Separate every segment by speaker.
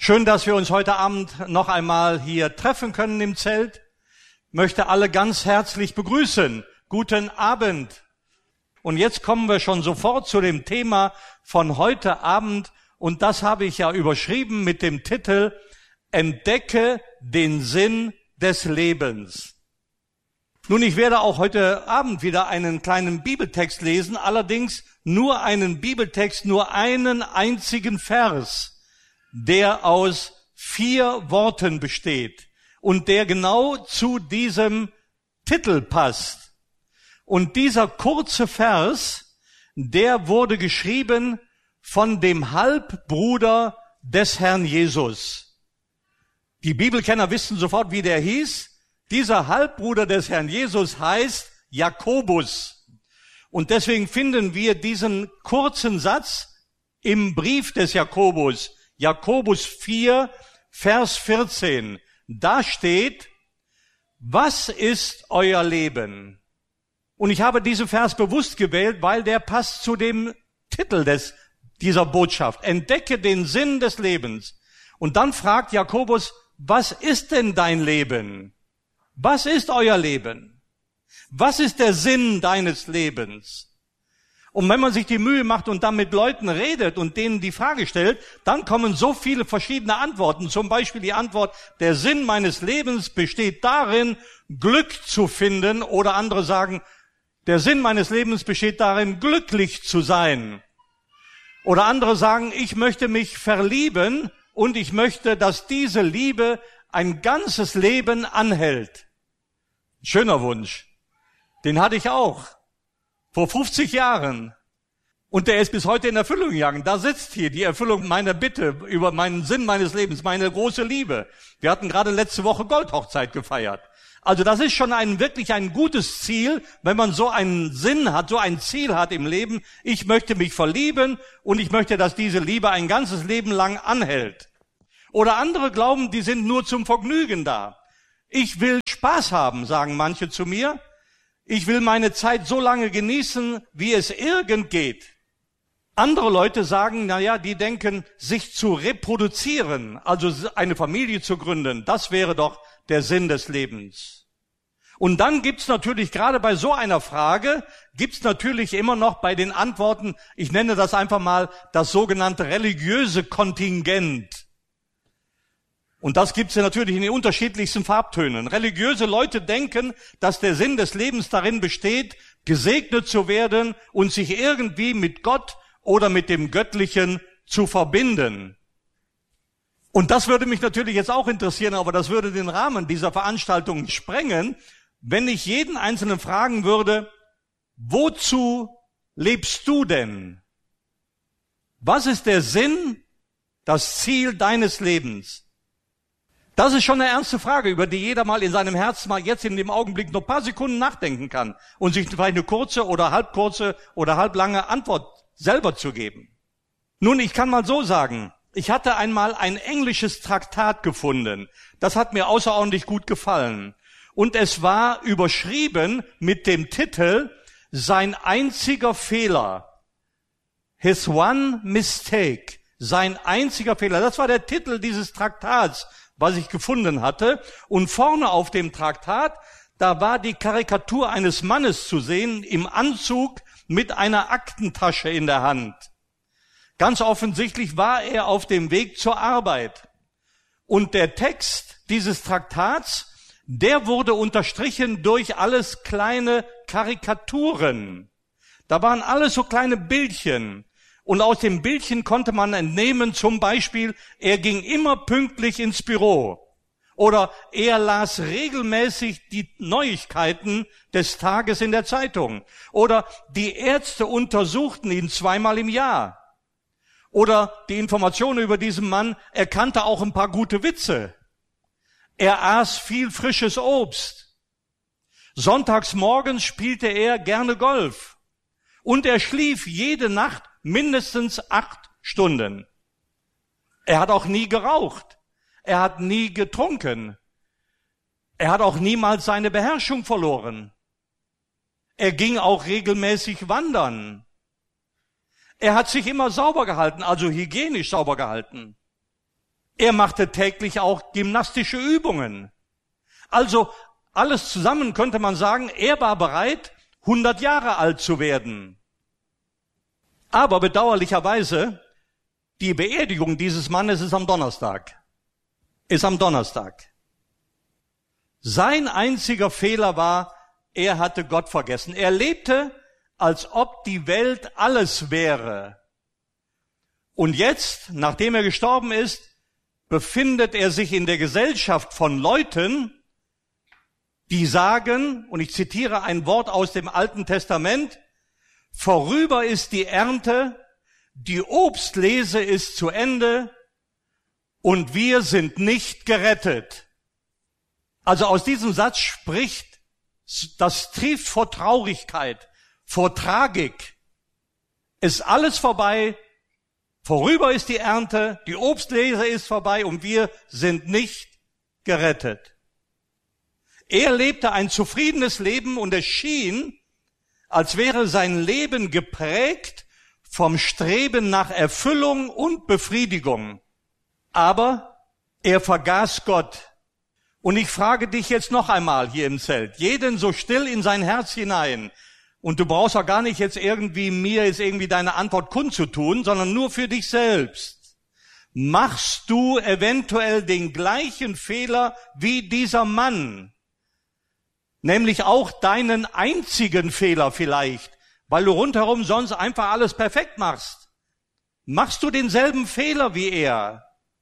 Speaker 1: Schön, dass wir uns heute Abend noch einmal hier treffen können im Zelt. Ich möchte alle ganz herzlich begrüßen. Guten Abend. Und jetzt kommen wir schon sofort zu dem Thema von heute Abend. Und das habe ich ja überschrieben mit dem Titel Entdecke den Sinn des Lebens. Nun, ich werde auch heute Abend wieder einen kleinen Bibeltext lesen, allerdings nur einen Bibeltext, nur einen einzigen Vers, der aus 4 Worten besteht und der genau zu diesem Titel passt. Und dieser kurze Vers, der wurde geschrieben von dem Halbbruder des Herrn Jesus. Die Bibelkenner wissen sofort, wie der hieß. Dieser Halbbruder des Herrn Jesus heißt Jakobus. Und deswegen finden wir diesen kurzen Satz im Brief des Jakobus, Jakobus 4, Vers 14. Da steht, was ist euer Leben? Und ich habe diesen Vers bewusst gewählt, weil der passt zu dem Titel dieser Botschaft. Entdecke den Sinn des Lebens. Und dann fragt Jakobus, was ist denn dein Leben? Was ist euer Leben? Was ist der Sinn deines Lebens? Und wenn man sich die Mühe macht und dann mit Leuten redet und denen die Frage stellt, dann kommen so viele verschiedene Antworten. Zum Beispiel die Antwort, der Sinn meines Lebens besteht darin, Glück zu finden. Oder andere sagen, der Sinn meines Lebens besteht darin, glücklich zu sein. Oder andere sagen, ich möchte mich verlieben und ich möchte, dass diese Liebe ein ganzes Leben anhält. Schöner Wunsch. Den hatte ich auch. Vor 50 Jahren. Und der ist bis heute in Erfüllung gegangen. Da sitzt hier die Erfüllung meiner Bitte über meinen Sinn meines Lebens, meine große Liebe. Wir hatten gerade letzte Woche Goldhochzeit gefeiert. Also das ist schon wirklich ein gutes Ziel, wenn man so einen Sinn hat, so ein Ziel hat im Leben. Ich möchte mich verlieben und ich möchte, dass diese Liebe ein ganzes Leben lang anhält. Oder andere glauben, die sind nur zum Vergnügen da. Ich will Spaß haben, sagen manche zu mir. Ich will meine Zeit so lange genießen, wie es irgend geht. Andere Leute sagen, die denken, sich zu reproduzieren, also eine Familie zu gründen, das wäre doch der Sinn des Lebens. Und dann gibt's natürlich, gerade bei so einer Frage, gibt's natürlich immer noch bei den Antworten, ich nenne das einfach mal das sogenannte religiöse Kontingent. Und das gibt's ja natürlich in den unterschiedlichsten Farbtönen. Religiöse Leute denken, dass der Sinn des Lebens darin besteht, gesegnet zu werden und sich irgendwie mit Gott oder mit dem Göttlichen zu verbinden. Und das würde mich natürlich jetzt auch interessieren, aber das würde den Rahmen dieser Veranstaltung sprengen, wenn ich jeden Einzelnen fragen würde, wozu lebst du denn? Was ist der Sinn, das Ziel deines Lebens? Das ist schon eine ernste Frage, über die jeder mal in seinem Herzen mal jetzt in dem Augenblick noch ein paar Sekunden nachdenken kann und sich vielleicht eine kurze oder halblange Antwort selber zu geben. Nun, ich kann mal so sagen, ich hatte einmal ein englisches Traktat gefunden. Das hat mir außerordentlich gut gefallen. Und es war überschrieben mit dem Titel Sein einziger Fehler. His one mistake. Sein einziger Fehler. Das war der Titel dieses Traktats, was ich gefunden hatte. Und vorne auf dem Traktat, da war die Karikatur eines Mannes zu sehen, im Anzug mit einer Aktentasche in der Hand. Ganz offensichtlich war er auf dem Weg zur Arbeit. Und der Text dieses Traktats, der wurde unterstrichen durch alles kleine Karikaturen. Da waren alles so kleine Bildchen. Und aus dem Bildchen konnte man entnehmen, zum Beispiel, er ging immer pünktlich ins Büro. Oder er las regelmäßig die Neuigkeiten des Tages in der Zeitung. Oder die Ärzte untersuchten ihn 2-mal im Jahr. Oder die Informationen über diesen Mann, er kannte auch ein paar gute Witze. Er aß viel frisches Obst. Sonntags morgens spielte er gerne Golf. Und er schlief jede Nacht mindestens 8 Stunden. Er hat auch nie geraucht. Er hat nie getrunken. Er hat auch niemals seine Beherrschung verloren. Er ging auch regelmäßig wandern. Er hat sich immer sauber gehalten, also hygienisch sauber gehalten. Er machte täglich auch gymnastische Übungen. Also alles zusammen könnte man sagen, er war bereit, 100 Jahre alt zu werden. Aber bedauerlicherweise, die Beerdigung dieses Mannes ist am Donnerstag. Sein einziger Fehler war, er hatte Gott vergessen. Er lebte, als ob die Welt alles wäre. Und jetzt, nachdem er gestorben ist, befindet er sich in der Gesellschaft von Leuten, die sagen, und ich zitiere ein Wort aus dem Alten Testament, vorüber ist die Ernte, die Obstlese ist zu Ende und wir sind nicht gerettet. Also aus diesem Satz spricht, das trieft vor Traurigkeit, vor Tragik. Ist alles vorbei, vorüber ist die Ernte, die Obstlese ist vorbei und wir sind nicht gerettet. Er lebte ein zufriedenes Leben und es schien, als wäre sein Leben geprägt vom Streben nach Erfüllung und Befriedigung. Aber er vergaß Gott. Und ich frage dich jetzt noch einmal hier im Zelt, jeden so still in sein Herz hinein. Und du brauchst auch gar nicht jetzt irgendwie deine Antwort kundzutun, sondern nur für dich selbst. Machst du eventuell den gleichen Fehler wie dieser Mann? Nämlich auch deinen einzigen Fehler vielleicht, weil du rundherum sonst einfach alles perfekt machst. Machst du denselben Fehler wie er?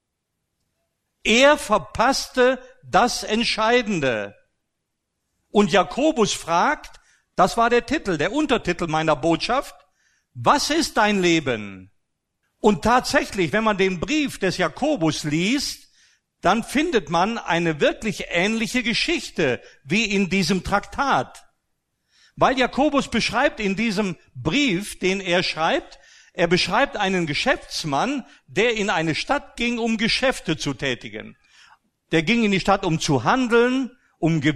Speaker 1: Er verpasste das Entscheidende. Und Jakobus fragt, das war der Titel, der Untertitel meiner Botschaft, was ist dein Leben? Und tatsächlich, wenn man den Brief des Jakobus liest, dann findet man eine wirklich ähnliche Geschichte wie in diesem Traktat. Weil Jakobus beschreibt in diesem Brief, den er schreibt, er beschreibt einen Geschäftsmann, der in eine Stadt ging, um Geschäfte zu tätigen. Der ging in die Stadt, um zu handeln, um